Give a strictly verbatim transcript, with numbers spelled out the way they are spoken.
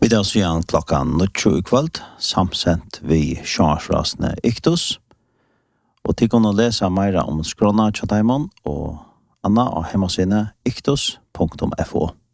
Vi da sier klokkan nitjo i kveld, samsendt vi sjørsrasene Iktus. Og til å lese mer om skrona Tjataimon og Anna og hemmasine iktus punktum f o.